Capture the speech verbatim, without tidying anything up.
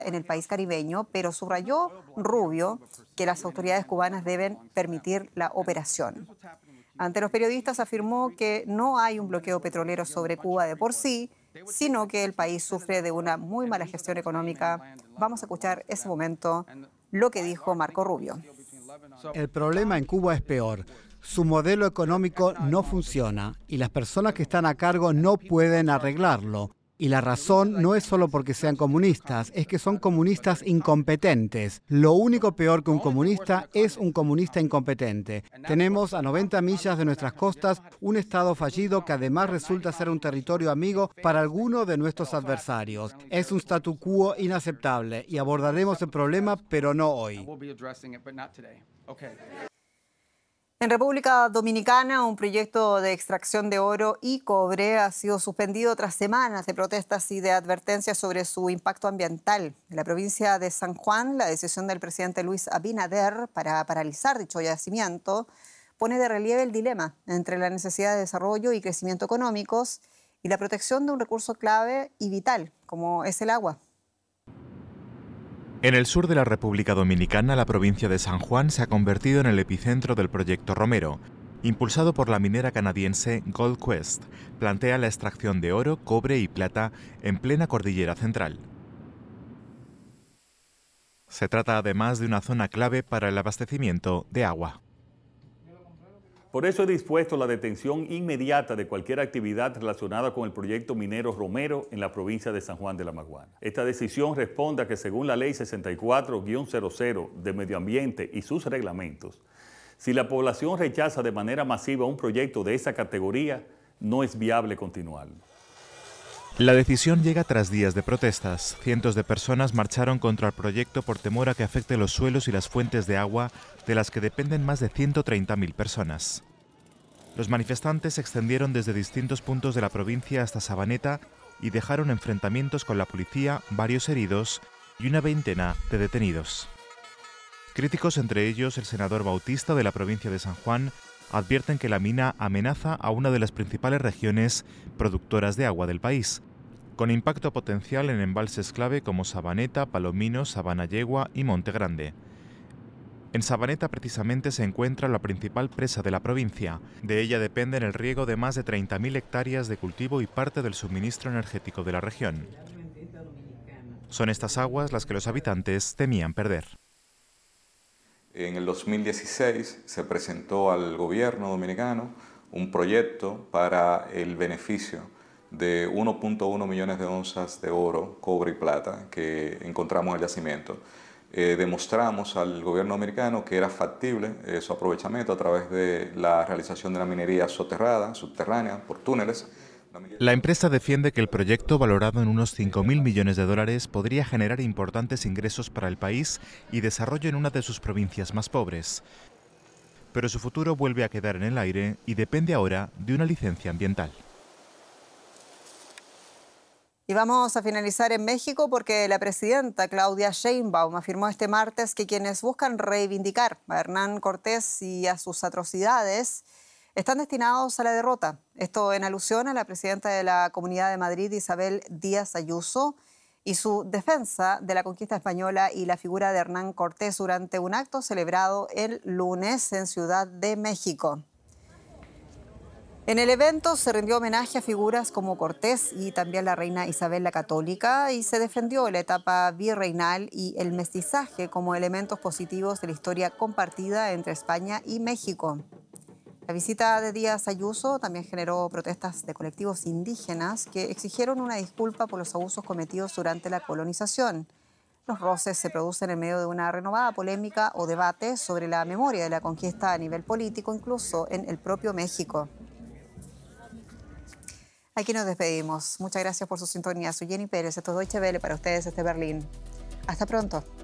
en el país caribeño, pero subrayó Rubio que las autoridades cubanas deben permitir la operación. Ante los periodistas afirmó que no hay un bloqueo petrolero sobre Cuba de por sí, sino que el país sufre de una muy mala gestión económica. Vamos a escuchar ese momento, lo que dijo Marco Rubio. El problema en Cuba es peor. Su modelo económico no funciona y las personas que están a cargo no pueden arreglarlo. Y la razón no es solo porque sean comunistas, es que son comunistas incompetentes. Lo único peor que un comunista es un comunista incompetente. Tenemos a noventa millas de nuestras costas un Estado fallido que además resulta ser un territorio amigo para alguno de nuestros adversarios. Es un statu quo inaceptable y abordaremos el problema, pero no hoy. En República Dominicana, un proyecto de extracción de oro y cobre ha sido suspendido tras semanas de protestas y de advertencias sobre su impacto ambiental. En la provincia de San Juan, la decisión del presidente Luis Abinader para paralizar dicho yacimiento pone de relieve el dilema entre la necesidad de desarrollo y crecimiento económicos y la protección de un recurso clave y vital, como es el agua. En el sur de la República Dominicana, la provincia de San Juan se ha convertido en el epicentro del proyecto Romero, impulsado por la minera canadiense Gold Quest. Plantea la extracción de oro, cobre y plata en plena cordillera central. Se trata además de una zona clave para el abastecimiento de agua. Por eso he dispuesto la detención inmediata de cualquier actividad relacionada con el proyecto minero Romero en la provincia de San Juan de la Maguana. Esta decisión responde a que según la ley sesenta y cuatro guión cero cero de Medio Ambiente y sus reglamentos, si la población rechaza de manera masiva un proyecto de esa categoría, no es viable continuarlo. La decisión llega tras días de protestas. Cientos de personas marcharon contra el proyecto por temor a que afecte los suelos y las fuentes de agua de las que dependen más de ciento treinta mil personas. Los manifestantes se extendieron desde distintos puntos de la provincia hasta Sabaneta y dejaron enfrentamientos con la policía, varios heridos y una veintena de detenidos. Críticos, entre ellos el senador Bautista de la provincia de San Juan, advierten que la mina amenaza a una de las principales regiones productoras de agua del país, con impacto potencial en embalses clave como Sabaneta, Palomino, Sabana Yegua y Monte Grande. En Sabaneta precisamente se encuentra la principal presa de la provincia. De ella dependen el riego de más de treinta mil hectáreas de cultivo y parte del suministro energético de la región. Son estas aguas las que los habitantes temían perder. En el dos mil dieciséis se presentó al gobierno dominicano un proyecto para el beneficio de uno punto uno millones de onzas de oro, cobre y plata que encontramos en el yacimiento. Eh, demostramos al gobierno americano que era factible eh, su aprovechamiento a través de la realización de una minería soterrada, subterránea, por túneles. La empresa defiende que el proyecto, valorado en unos cinco mil millones de dólares, podría generar importantes ingresos para el país y desarrollo en una de sus provincias más pobres. Pero su futuro vuelve a quedar en el aire y depende ahora de una licencia ambiental. Y vamos a finalizar en México porque la presidenta Claudia Sheinbaum afirmó este martes que quienes buscan reivindicar a Hernán Cortés y a sus atrocidades están destinados a la derrota. Esto en alusión a la presidenta de la Comunidad de Madrid, Isabel Díaz Ayuso, y su defensa de la conquista española y la figura de Hernán Cortés durante un acto celebrado el lunes en Ciudad de México. En el evento se rindió homenaje a figuras como Cortés y también la reina Isabel la Católica y se defendió la etapa virreinal y el mestizaje como elementos positivos de la historia compartida entre España y México. La visita de Díaz Ayuso también generó protestas de colectivos indígenas que exigieron una disculpa por los abusos cometidos durante la colonización. Los roces se producen en medio de una renovada polémica o debate sobre la memoria de la conquista a nivel político, incluso en el propio México. Aquí nos despedimos. Muchas gracias por su sintonía. Soy Jenny Pérez. Esto es Deutsche Welle para ustedes desde Berlín. Hasta pronto.